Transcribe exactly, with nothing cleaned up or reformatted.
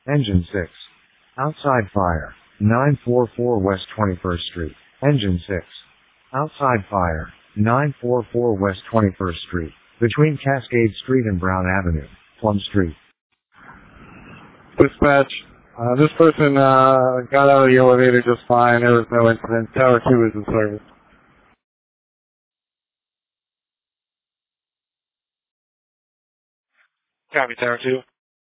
Engine six. Outside fire. nine forty-four West twenty-first Street. Engine six. Outside fire. nine forty-four West twenty-first Street. Between Cascade Street and Brown Avenue. Plum Street. Dispatch. Uh, this person uh, got out of the elevator just fine. There was no incident. Tower two is in service. Copy, Tower two.